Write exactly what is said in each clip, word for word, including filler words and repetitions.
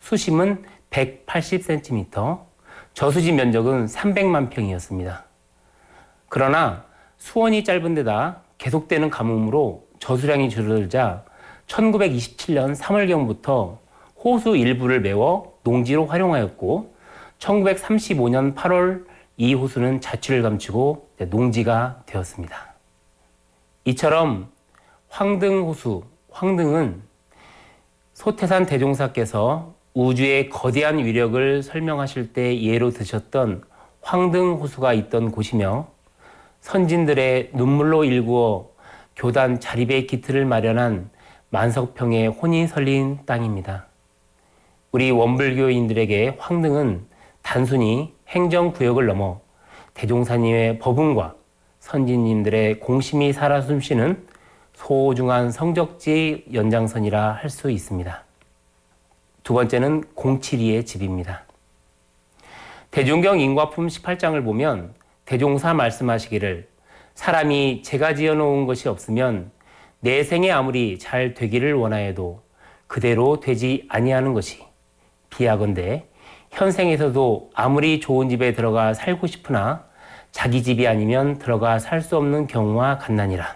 수심은 백팔십 센티미터, 저수지 면적은 삼백만 평이었습니다. 그러나 수원이 짧은 데다 계속되는 가뭄으로 저수량이 줄어들자 천구백이십칠 년 삼월경부터 호수 일부를 메워 농지로 활용하였고 천구백삼십오 년 팔월 이 호수는 자취를 감추고 농지가 되었습니다. 이처럼 황등호수, 황등은 소태산 대종사께서 우주의 거대한 위력을 설명하실 때 예로 드셨던 황등호수가 있던 곳이며 선진들의 눈물로 일구어 교단 자립의 기틀을 마련한 만석평의 혼이 설린 땅입니다. 우리 원불교인들에게 황등은 단순히 행정구역을 넘어 대종사님의 법음과 선진님들의 공심이 살아 숨쉬는 소중한 성적지 연장선이라 할 수 있습니다. 두 번째는 공칠이의 집입니다. 대종경 인과품 십팔 장을 보면 대종사 말씀하시기를 사람이 제가 지어놓은 것이 없으면 내 생에 아무리 잘 되기를 원하여도 그대로 되지 아니하는 것이 비하건대 현생에서도 아무리 좋은 집에 들어가 살고 싶으나 자기 집이 아니면 들어가 살 수 없는 경우와 같나니라.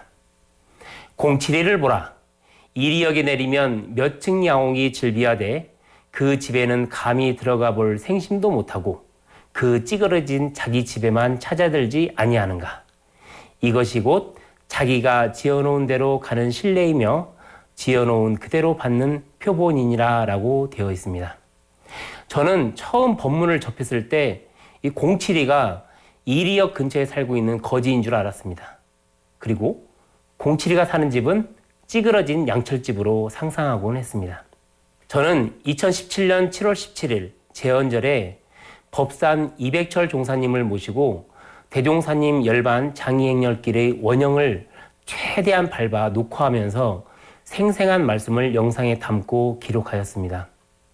공칠이를 보라. 이리역에 내리면 몇 층 야옹이 즐비하되 그 집에는 감히 들어가 볼 생심도 못하고 그 찌그러진 자기 집에만 찾아들지 아니하는가. 이것이 곧 자기가 지어놓은 대로 가는 신뢰이며 지어놓은 그대로 받는 표본이니라 라고 되어 있습니다. 저는 처음 법문을 접했을 때 이 공칠이가 이리역 근처에 살고 있는 거지인 줄 알았습니다. 그리고 공칠이가 사는 집은 찌그러진 양철집으로 상상하곤 했습니다. 저는 이천십칠 년 칠월 십칠일 제헌절에 법산 이백철 종사님을 모시고 대종사님 열반 장이행렬길의 원형을 최대한 밟아 녹화하면서 생생한 말씀을 영상에 담고 기록하였습니다.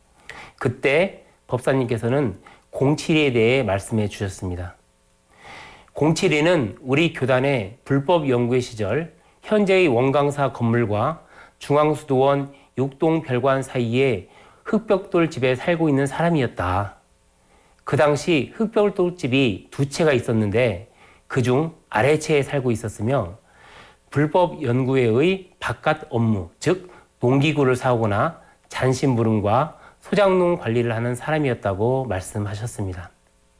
그때 법사님께서는 공칠이에 대해 말씀해 주셨습니다. 공칠이는 우리 교단의 불법 연구의 시절 현재의 원광사 건물과 중앙수도원 육동별관 사이에 흑벽돌 집에 살고 있는 사람이었다. 그 당시 흑벽돌 집이 두 채가 있었는데 그중 아래채에 살고 있었으며 불법 연구회의 바깥 업무, 즉 농기구를 사오거나 잔심부름과 소장농 관리를 하는 사람이었다고 말씀하셨습니다.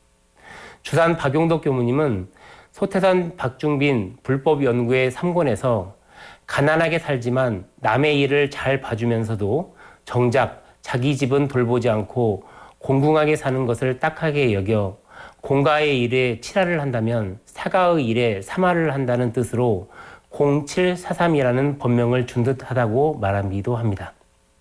주산 박용덕 교무님은 소태산 박중빈 불법 연구회 삼 권에서 가난하게 살지만 남의 일을 잘 봐주면서도 정작 자기 집은 돌보지 않고 공궁하게 사는 것을 딱하게 여겨 공가의 일에 칠하를 한다면 사가의 일에 삼하를 한다는 뜻으로 공칠사삼이라는 법명을 준 듯하다고 말하기도 합니다.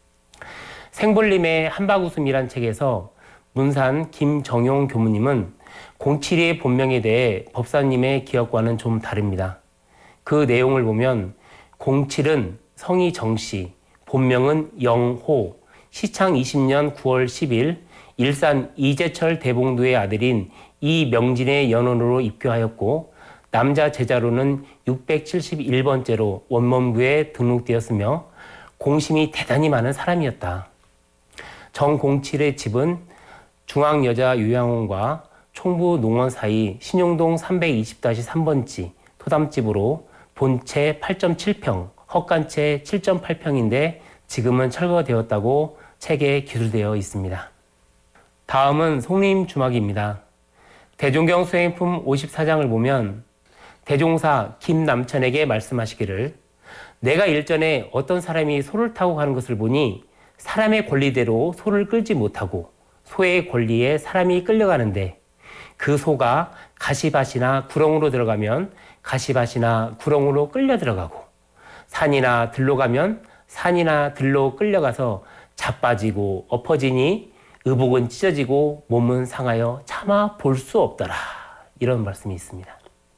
생불림의 한바구음이란 책에서 문산 김정용 교무님은 공칠이의 본명에 대해 법사님의 기억과는 좀 다릅니다. 그 내용을 보면 공칠은 성이 정씨, 본명은 영호, 시창 이십 년 구월 십일 일산 이재철 대봉도의 아들인 이명진의 연원으로 입교하였고 남자 제자로는 육백칠십일 번째로 원문부에 등록되었으며 공심이 대단히 많은 사람이었다. 정공칠의 집은 중앙여자요양원과 총부농원 사이 신용동 삼백이십 삼 번지 토담집으로 본채 팔 점 칠 평, 헛간채 칠 점 팔 평인데 지금은 철거되었다고 책에 기술되어 있습니다. 다음은 송림주막입니다. 대종경 수행품 오십사 장을 보면 대종사 김남천에게 말씀하시기를 내가 일전에 어떤 사람이 소를 타고 가는 것을 보니 사람의 권리대로 소를 끌지 못하고 소의 권리에 사람이 끌려가는데 그 소가 가시밭이나 구렁으로 들어가면 가시밭이나 구렁으로 끌려 들어가고 산이나 들로 가면 산이나 들로 끌려가서 자빠지고 엎어지니 의복은 찢어지고 몸은 상하여 차마 볼 수 없더라. 이런 말씀이 있습니다.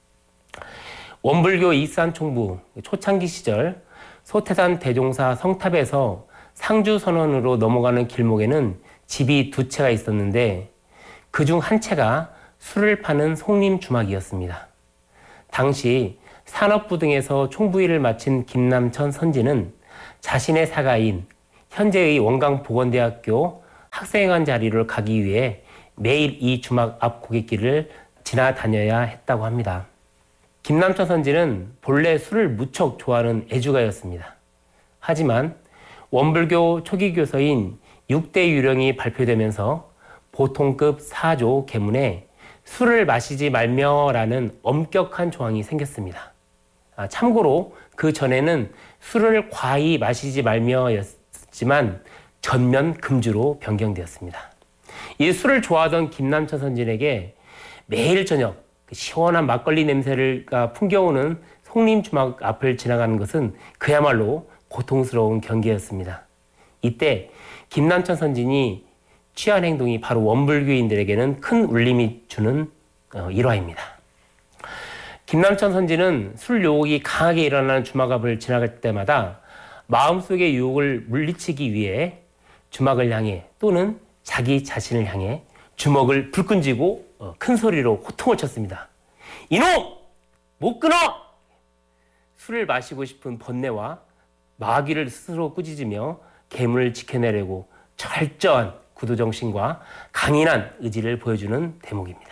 원불교 이산총부 초창기 시절 소태산 대종사 성탑에서 상주선원으로 넘어가는 길목에는 집이 두 채가 있었는데 그중 한 채가 술을 파는 송림주막이었습니다. 당시 산업부 등에서 총부일을 마친 김남천 선지는 자신의 사가인 현재의 원광보건대학교 학생회관 자리로 가기 위해 매일 이 주막 앞 고갯길을 지나다녀야 했다고 합니다. 김남천 선지는 본래 술을 무척 좋아하는 애주가였습니다. 하지만 원불교 초기 교서인 육 대 유령이 발표되면서 보통급 사조 계문에 술을 마시지 말며라는 엄격한 조항이 생겼습니다. 아, 참고로 그 전에는 술을 과히 마시지 말며였지만 전면 금주로 변경되었습니다. 이 술을 좋아하던 김남천 선진에게 매일 저녁 시원한 막걸리 냄새를 풍겨오는 송림 주막 앞을 지나가는 것은 그야말로 고통스러운 경계였습니다. 이때 김남천 선진이 취한 행동이 바로 원불교인들에게는 큰 울림이 주는 일화입니다. 김남천 선지는 술 유혹이 강하게 일어나는 주막 앞을 지나갈 때마다 마음속의 유혹을 물리치기 위해 주막을 향해 또는 자기 자신을 향해 주먹을 불끈 쥐고 큰 소리로 호통을 쳤습니다. 이놈! 못 끊어! 술을 마시고 싶은 번뇌와 마귀를 스스로 꾸짖으며 계문을 지켜내려고 철저한 구두정신과 강인한 의지를 보여주는 대목입니다.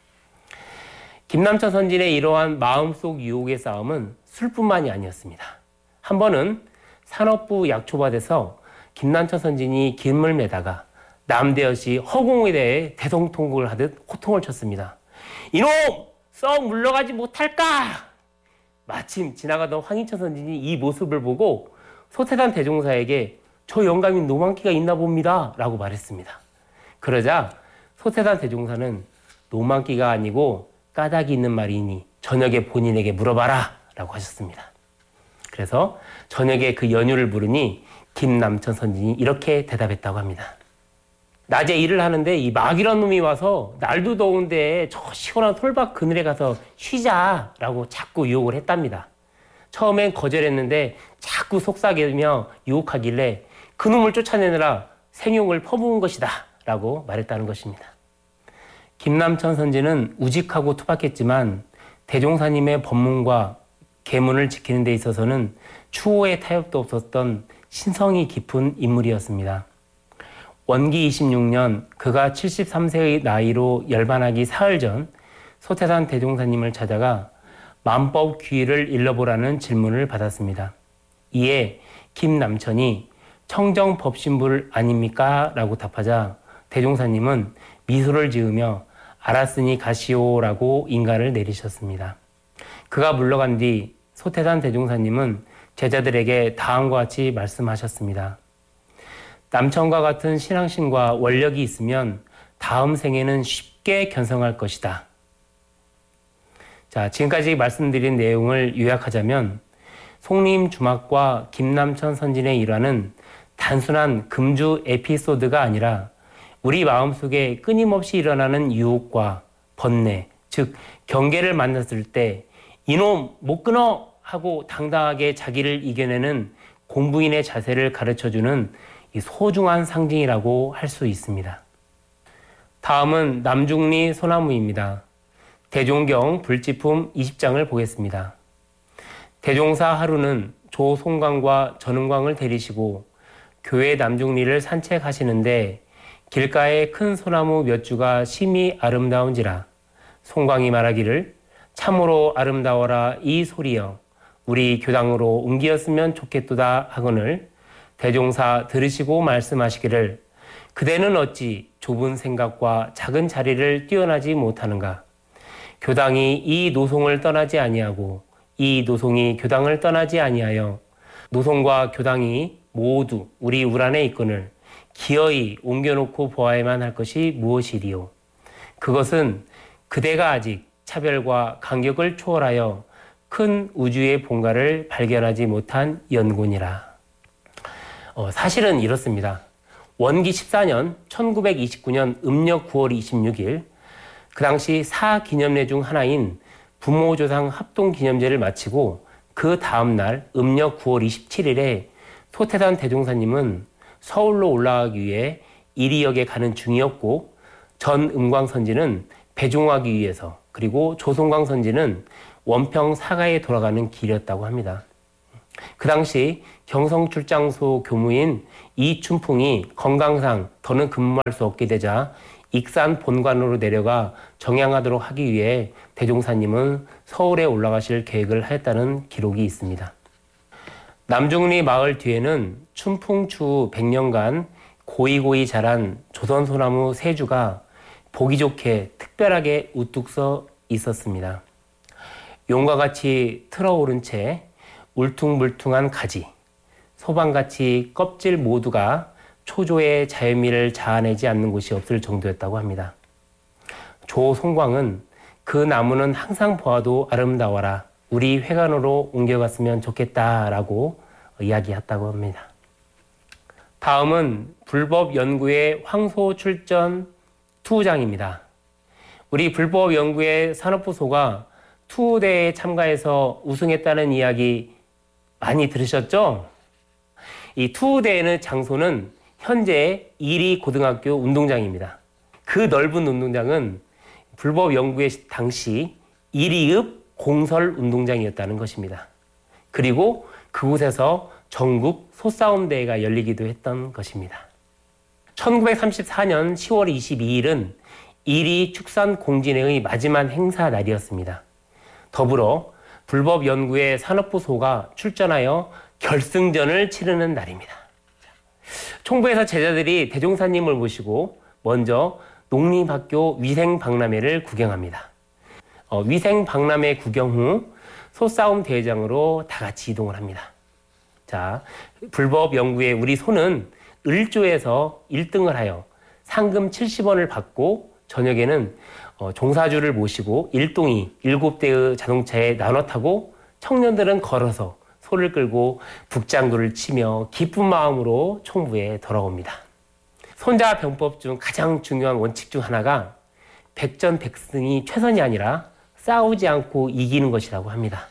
김남천 선진의 이러한 마음속 유혹의 싸움은 술뿐만이 아니었습니다. 한 번은 산업부 약초밭에서 김남천 선진이 김을 매다가 남대여시 허공에 대해 대성통곡을 하듯 호통을 쳤습니다. 이놈! 썩 물러가지 못할까? 마침 지나가던 황인천 선진이 이 모습을 보고 소태단 대종사에게 저 영감인 노만기가 있나 봅니다 라고 말했습니다. 그러자 소태단 대종사는 노만기가 아니고 까닭이 있는 말이니 저녁에 본인에게 물어봐라 라고 하셨습니다. 그래서 저녁에 그 연유를 물으니 김남천 선진이 이렇게 대답했다고 합니다. 낮에 일을 하는데 이 마귀란 놈이 와서 날도 더운데 저 시원한 솔밭 그늘에 가서 쉬자라고 자꾸 유혹을 했답니다. 처음엔 거절했는데 자꾸 속삭이며 유혹하길래 그놈을 쫓아내느라 생욕을 퍼부은 것이다 라고 말했다는 것입니다. 김남천 선지는 우직하고 투박했지만 대종사님의 법문과 계문을 지키는 데 있어서는 추호의 타협도 없었던 신성이 깊은 인물이었습니다. 원기 이십육 년 그가 칠십삼 세의 나이로 열반하기 사흘 전 소태산 대종사님을 찾아가 만법 귀의를 일러보라는 질문을 받았습니다. 이에 김남천이 청정법신불 아닙니까? 라고 답하자 대종사님은 미소를 지으며 알았으니 가시오라고 인가를 내리셨습니다. 그가 물러간 뒤 소태산 대종사님은 제자들에게 다음과 같이 말씀하셨습니다. 남천과 같은 신앙심과 원력이 있으면 다음 생에는 쉽게 견성할 것이다. 자, 지금까지 말씀드린 내용을 요약하자면 송림 주막과 김남천 선진의 일화는 단순한 금주 에피소드가 아니라 우리 마음속에 끊임없이 일어나는 유혹과 번뇌, 즉 경계를 만났을 때 이놈 못 끊어 하고 당당하게 자기를 이겨내는 공부인의 자세를 가르쳐주는 이 소중한 상징이라고 할 수 있습니다. 다음은 남중리 소나무입니다. 대종경 불지품 이십 장을 보겠습니다. 대종사 하루는 조송광과 전은광을 데리시고 교회 남중리를 산책하시는데 길가에 큰 소나무 몇 주가 심히 아름다운지라 송광이 말하기를 참으로 아름다워라 이 소리여 우리 교당으로 옮기었으면 좋겠도다 하거늘 대종사 들으시고 말씀하시기를 그대는 어찌 좁은 생각과 작은 자리를 뛰어나지 못하는가? 교당이 이 노송을 떠나지 아니하고 이 노송이 교당을 떠나지 아니하여 노송과 교당이 모두 우리 울 안에 있거늘 기어이 옮겨놓고 보아야만 할 것이 무엇이리요? 그것은 그대가 아직 차별과 간격을 초월하여 큰 우주의 본가를 발견하지 못한 연곤이라. 어, 사실은 이렇습니다. 원기 십사 년 천구백이십구 년 음력 구월 이십육일 그 당시 사 기념례 중 하나인 부모조상 합동기념제를 마치고 그 다음날 음력 구월 이십칠일에 소태산 대종사님은 서울로 올라가기 위해 이리역에 가는 중이었고 전음광 선지는 배종하기 위해서 그리고 조송광 선지는 원평 사가에 돌아가는 길이었다고 합니다. 그 당시 경성출장소 교무인 이춘풍이 건강상 더는 근무할 수 없게 되자 익산 본관으로 내려가 정양하도록 하기 위해 대종사님은 서울에 올라가실 계획을 하였다는 기록이 있습니다. 남중리 마을 뒤에는 춘풍 추후 백 년간 고이고이 자란 조선소나무 세 주가 보기 좋게 특별하게 우뚝 서 있었습니다. 용과 같이 틀어오른 채 울퉁불퉁한 가지, 소방같이 껍질 모두가 초조의 자연미를 자아내지 않는 곳이 없을 정도였다고 합니다. 조송광은 그 나무는 항상 보아도 아름다워라. 우리 회관으로 옮겨갔으면 좋겠다라고 이야기했다고 합니다. 다음은 불법연구의 황소출전 투우장입니다. 우리 불법연구의 산업부소가 투우대회에 참가해서 우승했다는 이야기 많이 들으셨죠? 이 투우대회는 장소는 현재 이리 고등학교 운동장입니다. 그 넓은 운동장은 불법연구의 당시 이리읍 공설 운동장이었다는 것입니다. 그리고 그곳에서 전국 소싸움 대회가 열리기도 했던 것입니다. 천구백삼십사 년 시월 이십이일은 이리 축산 공진회의 마지막 행사 날이었습니다. 더불어 불법연구의 산업부소가 출전하여 결승전을 치르는 날입니다. 총부에서 제자들이 대종사님을 모시고 먼저 농림학교 위생박람회를 구경합니다. 어, 위생박람회 구경 후 소싸움 대회장으로 다 같이 이동을 합니다. 자, 불법연구의 우리 소는 을조에서 일 등을 하여 상금 칠십 원을 받고 저녁에는 어, 종사주를 모시고 일동이 일곱 대의 자동차에 나눠 타고 청년들은 걸어서 소를 끌고 북장구를 치며 기쁜 마음으로 총부에 돌아옵니다. 손자병법 중 가장 중요한 원칙 중 하나가 백전백승이 최선이 아니라 싸우지 않고 이기는 것이라고 합니다.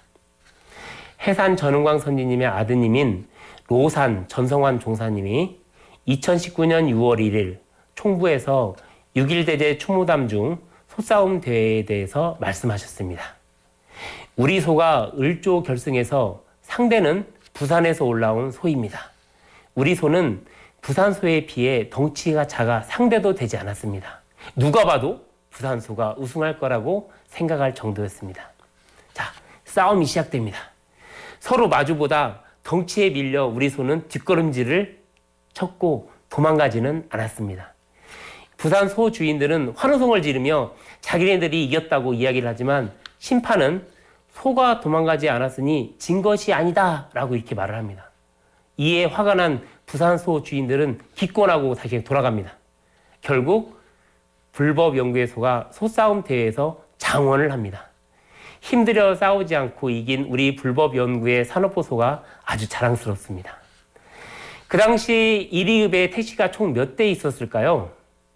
해산 전은광 선지님의 아드님인 로산 전성환 종사님이 이천십구 년 유월 일일 총부에서 육일 대제 추모담 중 소싸움 대회에 대해서 말씀하셨습니다. 우리 소가 을조 결승에서 상대는 부산에서 올라온 소입니다. 우리 소는 부산 소에 비해 덩치가 작아 상대도 되지 않았습니다. 누가 봐도 부산 소가 우승할 거라고 생각할 정도였습니다. 자, 싸움이 시작됩니다. 서로 마주보다 덩치에 밀려 우리 소는 뒷걸음질을 쳤고 도망가지는 않았습니다. 부산 소 주인들은 환호성을 지르며 자기네들이 이겼다고 이야기를 하지만 심판은 소가 도망가지 않았으니 진 것이 아니다 라고 이렇게 말을 합니다. 이에 화가 난 부산 소 주인들은 기권하고 다시 돌아갑니다. 결국 불법연구의 소가 소싸움 대회에서 장원을 합니다. 힘들여 싸우지 않고 이긴 우리 불법연구의 산업보소가 아주 자랑스럽습니다. 그 당시 이리읍에 택시가 총 몇 대 있었을까요?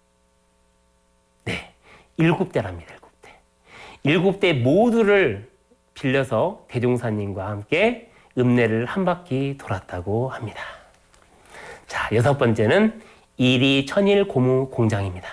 네, 일곱 대랍니다. 일곱 대. 일곱 대 모두를 빌려서 대종사님과 함께 읍내를 한 바퀴 돌았다고 합니다. 자, 여섯 번째는 이리 천일 고무 공장입니다.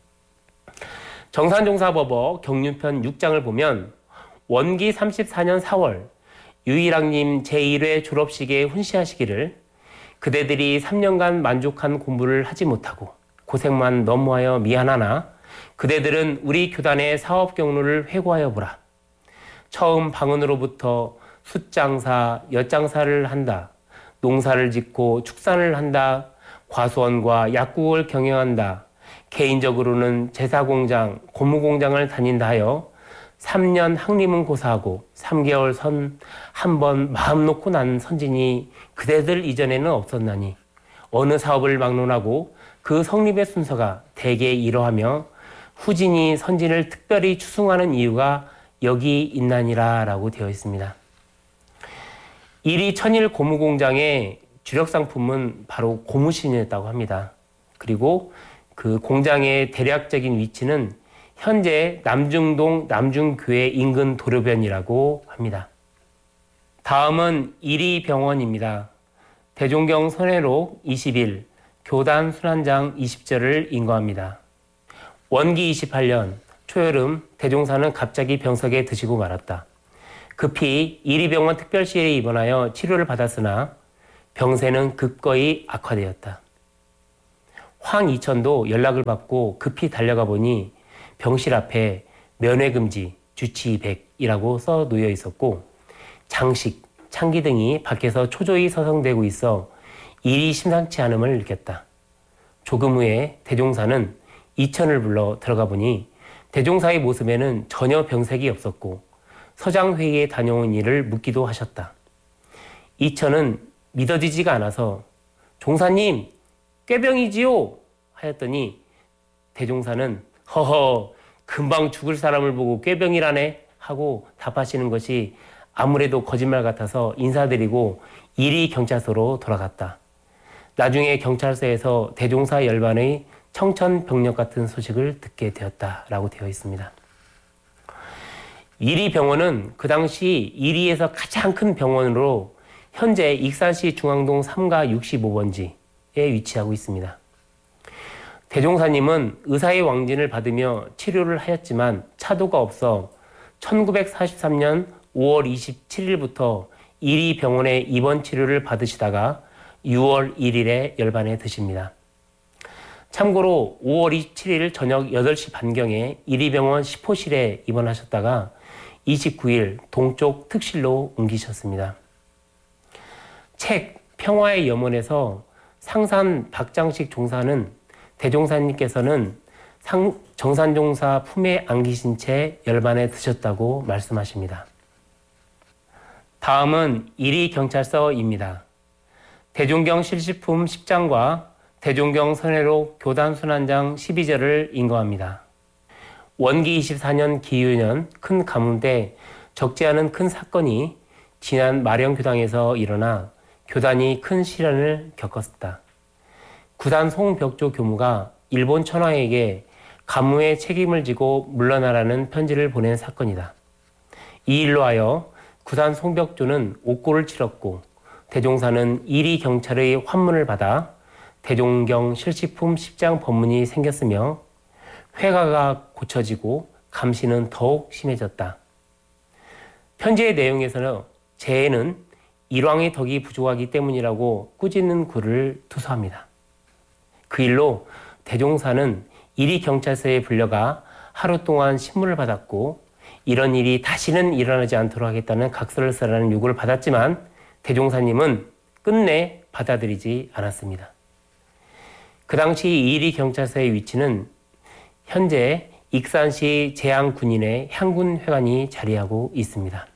정산종사법어 경륜편 육 장을 보면 원기 삼십사 년 사월 유일학님 제일 회 졸업식에 훈시하시기를 그대들이 삼 년간 만족한 공부를 하지 못하고 고생만 너무하여 미안하나 그대들은 우리 교단의 사업 경로를 회고하여 보라. 처음 방언으로부터 숫장사, 엿장사를 한다. 농사를 짓고 축산을 한다. 과수원과 약국을 경영한다. 개인적으로는 제사공장, 고무공장을 다닌다 하여 삼 년 학림은 고사하고 삼 개월 선 한 번 마음 놓고 난 선진이 그대들 이전에는 없었나니 어느 사업을 막론하고 그 성립의 순서가 대개 이러하며 후진이 선진을 특별히 추승하는 이유가 여기 있나니라 라고 되어 있습니다. 이리 천일 고무공장의 주력 상품은 바로 고무신이었다고 합니다. 그리고 그 공장의 대략적인 위치는 현재 남중동 남중교회 인근 도로변이라고 합니다. 다음은 이리병원입니다. 대종경 선회록 이십 일, 교단 순환장 이십 절을 인거합니다. 원기 이십팔 년 초여름 대종사는 갑자기 병석에 드시고 말았다. 급히 이리병원 특별시에 입원하여 치료를 받았으나 병세는 극거히 악화되었다. 황이천도 연락을 받고 급히 달려가 보니 병실 앞에 면회금지, 주치 백이라고 써 놓여 있었고 장식, 창기 등이 밖에서 초조히 서성대고 있어 일이 심상치 않음을 느꼈다. 조금 후에 대종사는 이천을 불러 들어가 보니 대종사의 모습에는 전혀 병색이 없었고 서장회의에 다녀온 일을 묻기도 하셨다. 이천은 믿어지지가 않아서 종사님, 꾀병이지요? 하였더니 대종사는 허허, 금방 죽을 사람을 보고 꾀병이라네? 하고 답하시는 것이 아무래도 거짓말 같아서 인사드리고 이리 경찰서로 돌아갔다. 나중에 경찰서에서 대종사 열반의 청천벽력 같은 소식을 듣게 되었다라고 되어 있습니다. 이리 병원은 그 당시 이리에서 가장 큰 병원으로 현재 익산시 중앙동 삼가 육십오 번지에 위치하고 있습니다. 대종사님은 의사의 왕진을 받으며 치료를 하였지만 차도가 없어 천구백사십삼 년 오월 이십칠일부터 이리 병원에 입원 치료를 받으시다가 유월 일일에 열반에 드십니다. 참고로 오월 이십칠일 저녁 여덟 시 반경에 이리병원 십 호실에 입원하셨다가 이십구일 동쪽 특실로 옮기셨습니다. 책 평화의 염원에서 상산 박장식 종사는 대종사님께서는 상, 정산종사 품에 안기신 채 열반에 드셨다고 말씀하십니다. 다음은 이리경찰서입니다. 대종경 실시품 십 장과 대종경 선회록 교단 순환장 십이 절을 인거합니다. 원기 이십사 년 기유년 큰 가뭄 때 적지 않은 큰 사건이 지난 마령교당에서 일어나 교단이 큰 시련을 겪었다. 구단 송벽조 교무가 일본 천황에게 가뭄의 책임을 지고 물러나라는 편지를 보낸 사건이다. 이 일로 하여 구단 송벽조는 옥고를 치렀고 대종사는 이리 경찰의 환문을 받아 대종경 실시품 십 장 법문이 생겼으며 회가가 고쳐지고 감시는 더욱 심해졌다. 편지의 내용에서는 재해는 일왕의 덕이 부족하기 때문이라고 꾸짖는 글을 투서합니다. 그 일로 대종사는 이리 경찰서에 불려가 하루 동안 신문을 받았고 이런 일이 다시는 일어나지 않도록 하겠다는 각서를 쓰라는 요구를 받았지만 대종사님은 끝내 받아들이지 않았습니다. 그 당시 이리 경찰서의 위치는 현재 익산시 제양군인의 향군회관이 자리하고 있습니다.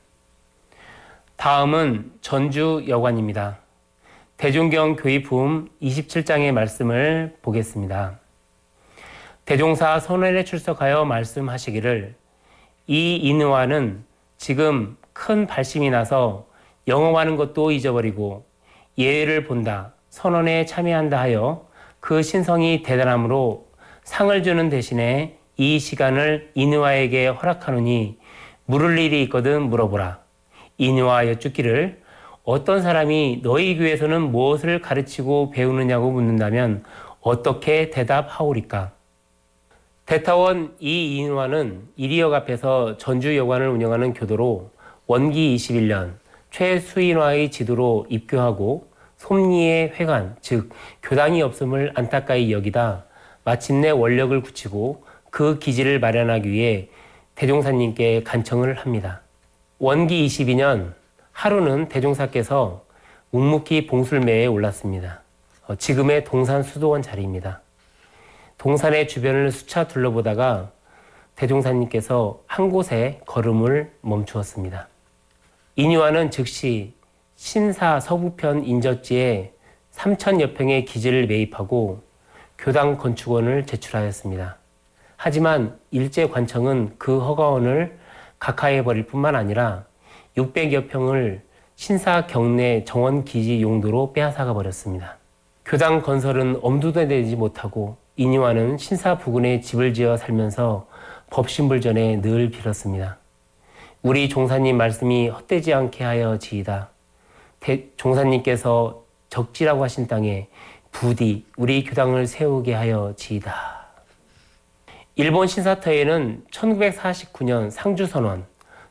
다음은 전주여관입니다. 대종경 교의품 이십칠 장의 말씀을 보겠습니다. 대종사 선언에 출석하여 말씀하시기를 이 인의와는 지금 큰 발심이 나서 영업하는 것도 잊어버리고 예를 본다, 선언에 참여한다 하여 그 신성이 대단함으로 상을 주는 대신에 이 시간을 인의와에게 허락하노니 물을 일이 있거든 물어보라. 인의와 여쭙기를 어떤 사람이 너희 교회에서는 무엇을 가르치고 배우느냐고 묻는다면 어떻게 대답하오리까? 대타원 이인화는 이리역 앞에서 전주여관을 운영하는 교도로 원기 이십일 년 최수인화의 지도로 입교하고 솜리의 회관, 즉 교당이 없음을 안타까이 여기다 마침내 원력을 굳히고 그 기지를 마련하기 위해 대종사님께 간청을 합니다. 원기 이십이 년 하루는 대종사께서 묵묵히 봉술매에 올랐습니다. 지금의 동산 수도원 자리입니다. 동산의 주변을 수차 둘러보다가 대종사님께서 한 곳에 걸음을 멈추었습니다. 인유아는 즉시 신사 서부편 인접지에 삼천여 평의 기지를 매입하고 교당 건축원을 제출하였습니다. 하지만 일제관청은 그 허가원을 각하해버릴 뿐만 아니라 육백여 평을 신사 경내 정원기지 용도로 빼앗아가 버렸습니다. 교당 건설은 엄두도 내지 못하고 인유아는 신사 부근에 집을 지어 살면서 법신불전에 늘 빌었습니다. 우리 종사님 말씀이 헛되지 않게 하여 지이다. 대, 종사님께서 적지라고 하신 땅에 부디 우리 교당을 세우게 하여 지이다. 일본 신사터에는 천구백사십구 년 상주선원,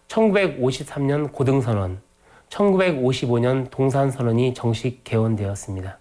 천구백오십삼 년 고등선언, 천구백오십오 년 동산선언이 정식 개원되었습니다.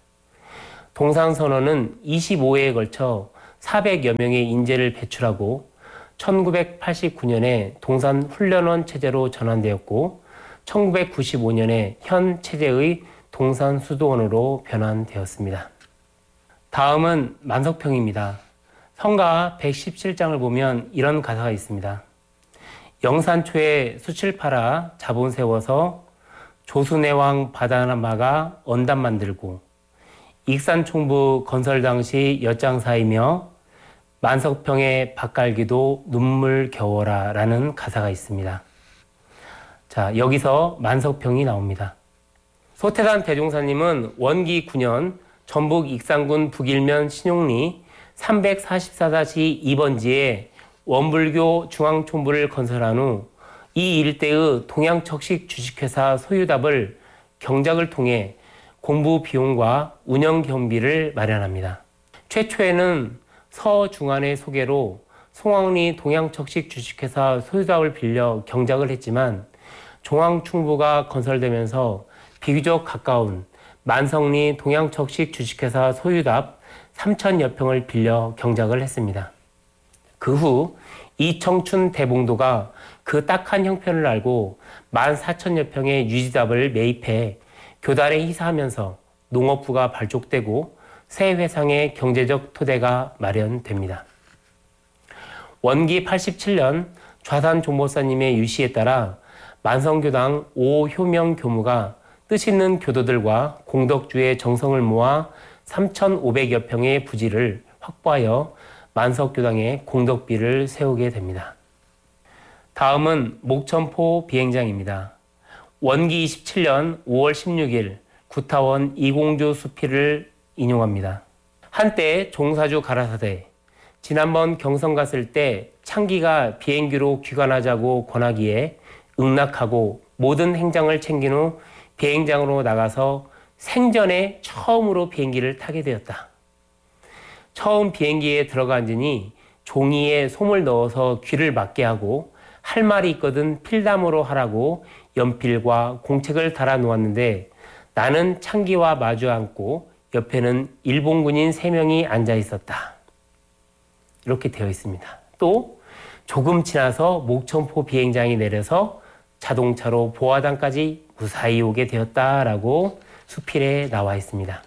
동산선언은 이십오 회에 걸쳐 사백여 명의 인재를 배출하고 천구백팔십구 년에 동산훈련원 체제로 전환되었고 천구백구십오 년에 현 체제의 동산수도원으로 변환되었습니다. 다음은 만석평입니다. 성가 백십칠 장을 보면 이런 가사가 있습니다. 영산초에 수칠 팔아 자본 세워서 조순해왕 바다마가 언담 만들고 익산총부 건설 당시 엿장사이며 만석평의 밭갈기도 눈물 겨워라 라는 가사가 있습니다. 자, 여기서 만석평이 나옵니다. 소태산 대종사님은 원기 구 년 전북 익산군 북일면 신용리 삼백사십사 이 번지에 원불교 중앙총부를 건설한 후 이 일대의 동양척식 주식회사 소유답을 경작을 통해 공부 비용과 운영 경비를 마련합니다. 최초에는 서중안의 소개로 송황리 동양척식 주식회사 소유답을 빌려 경작을 했지만 중앙총부가 건설되면서 비교적 가까운 만성리 동양척식 주식회사 소유답 삼천여 평을 빌려 경작을 했습니다. 그 후 이청춘 대봉도가 그 딱한 형편을 알고 만 사천여 평의 유지답을 매입해 교단에 희사하면서 농업부가 발족되고 새 회상의 경제적 토대가 마련됩니다. 원기 팔십칠 년 좌산 종보사님의 유시에 따라 만성교당 오효명 교무가 뜻있는 교도들과 공덕주의 정성을 모아 삼천오백여 평의 부지를 확보하여 만석교당에 공덕비를 세우게 됩니다. 다음은 목천포 비행장입니다. 원기 이십칠 년 오월 십육일 구타원 이공주 수필을 인용합니다. 한때 종사주 가라사대, 지난번 경성 갔을 때 창기가 비행기로 귀관하자고 권하기에 응낙하고 모든 행장을 챙긴 후 비행장으로 나가서 생전에 처음으로 비행기를 타게 되었다. 처음 비행기에 들어가 앉으니 종이에 솜을 넣어서 귀를 막게 하고 할 말이 있거든 필담으로 하라고 연필과 공책을 달아 놓았는데 나는 창기와 마주 앉고 옆에는 일본군인 세 명이 앉아 있었다. 이렇게 되어 있습니다. 또 조금 지나서 목천포 비행장이 내려서 자동차로 보화당까지 무사히 오게 되었다라고 수필에 나와 있습니다.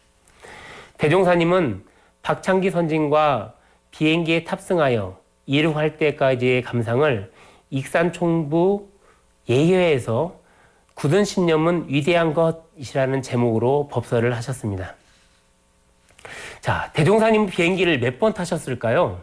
대종사님은 박창기 선진과 비행기에 탑승하여 이륙할 때까지의 감상을 익산총부 예회에서 굳은 신념은 위대한 것이라는 제목으로 법설을 하셨습니다. 자, 대종사님 비행기를 몇 번 타셨을까요?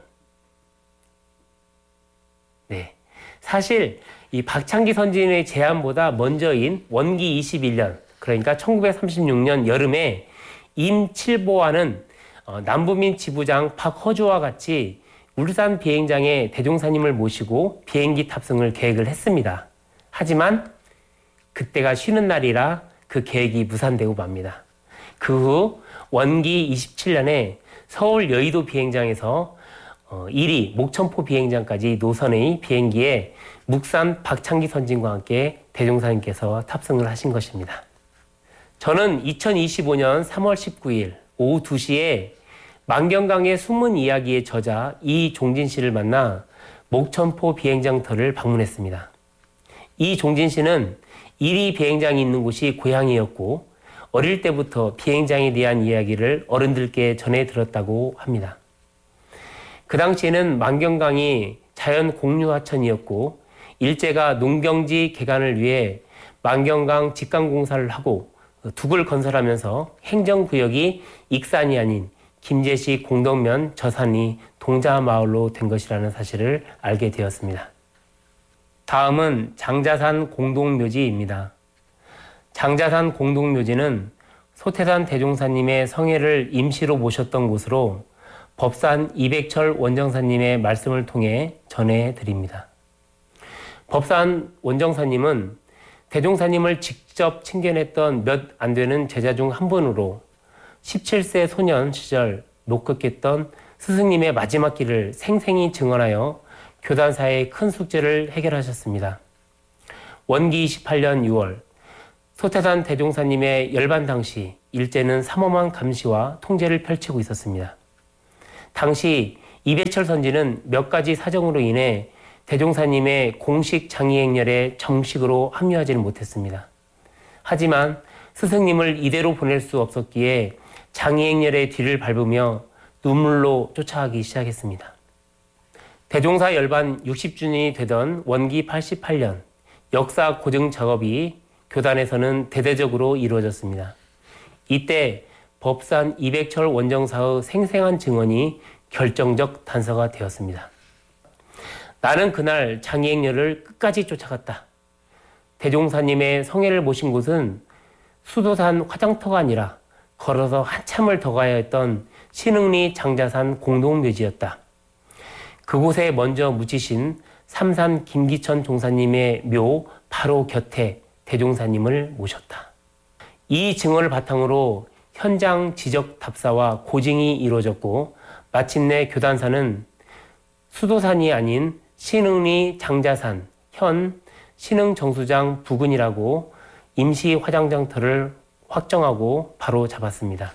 네, 사실 이 박창기 선진의 제안보다 먼저인 원기 이십일 년, 그러니까 천구백삼십육 년 여름에 임칠보와는 어, 남부민 지부장 박허주와 같이 울산 비행장에 대종사님을 모시고 비행기 탑승을 계획을 했습니다. 하지만 그때가 쉬는 날이라 그 계획이 무산되고 맙니다. 그 후 원기 이십칠 년에 서울 여의도 비행장에서 어, 일 위 목천포 비행장까지 노선의 비행기에 묵산 박창기 선진과 함께 대종사님께서 탑승을 하신 것입니다. 저는 이천이십오 년 삼월 십구일 오후 두 시에 만경강의 숨은 이야기의 저자 이종진 씨를 만나 목천포 비행장터를 방문했습니다. 이종진 씨는 일 위 비행장이 있는 곳이 고향이었고 어릴 때부터 비행장에 대한 이야기를 어른들께 전해 들었다고 합니다. 그 당시에는 만경강이 자연 공유하천이었고 일제가 농경지 개간을 위해 만경강 직강공사를 하고 둑을 건설하면서 행정구역이 익산이 아닌 김제시 공덕면 저산이 동자마을로 된 것이라는 사실을 알게 되었습니다. 다음은 장자산 공동묘지입니다. 장자산 공동묘지는 소태산 대종사님의 성회를 임시로 모셨던 곳으로 법산 이백철 원정사님의 말씀을 통해 전해드립니다. 법산 원정사님은 대종사님을 직접 친견했던 몇 안 되는 제자 중 한 분으로 십칠 세 소년 시절 녹극했던 스승님의 마지막 길을 생생히 증언하여 교단사의 큰 숙제를 해결하셨습니다. 원기 이십팔 년 유월 소태산 대종사님의 열반 당시 일제는 삼엄한 감시와 통제를 펼치고 있었습니다. 당시 이배철 선지는 몇 가지 사정으로 인해 대종사님의 공식 장의행렬에 정식으로 합류하지는 못했습니다. 하지만 스승님을 이대로 보낼 수 없었기에 장의행렬의 뒤를 밟으며 눈물로 쫓아가기 시작했습니다. 대종사 열반 육십 주년이 되던 원기 팔십팔 년 역사 고증 작업이 교단에서는 대대적으로 이루어졌습니다. 이때 법산 이백철 원정사의 생생한 증언이 결정적 단서가 되었습니다. 나는 그날 장의행렬을 끝까지 쫓아갔다. 대종사님의 성회를 모신 곳은 수도산 화장터가 아니라 걸어서 한참을 더 가야 했던 신흥리 장자산 공동묘지였다. 그곳에 먼저 묻히신 삼산 김기천 종사님의 묘 바로 곁에 대종사님을 모셨다. 이 증언을 바탕으로 현장 지적 답사와 고증이 이루어졌고 마침내 교단사는 수도산이 아닌 신흥리 장자산, 현 신흥정수장 부근이라고 임시 화장장터를 확정하고 바로 잡았습니다.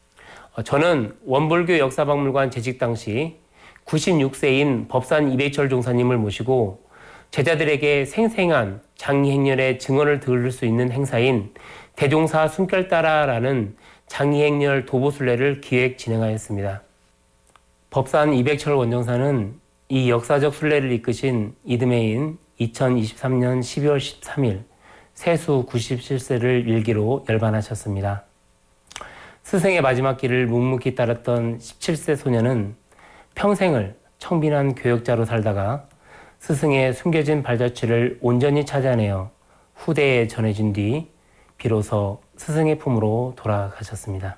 저는 원불교 역사박물관 재직 당시 구십육 세인 법산 이백철 종사님을 모시고 제자들에게 생생한 장의행렬의 증언을 들을 수 있는 행사인 대종사 숨결따라라는 장의행렬 도보순례를 기획 진행하였습니다. 법산 이백철 원정사는 이 역사적 순례를 이끄신 이듬해인 이천이십삼 년 십이월 십삼일 세수 구십칠 세를 일기로 열반하셨습니다. 스승의 마지막 길을 묵묵히 따랐던 십칠 세 소년은 평생을 청빈한 교역자로 살다가 스승의 숨겨진 발자취를 온전히 찾아내어 후대에 전해준 뒤 비로소 스승의 품으로 돌아가셨습니다.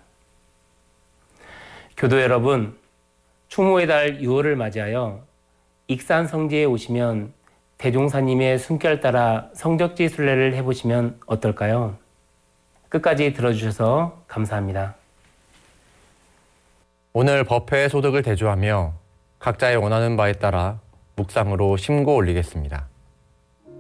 교도 여러분, 추모의 달 유월을 맞이하여 익산 성지에 오시면 대종사님의 숨결 따라 성적지 순례를 해보시면 어떨까요? 끝까지 들어주셔서 감사합니다. 오늘 법회의 소득을 대조하며 각자의 원하는 바에 따라 묵상으로 심고 올리겠습니다.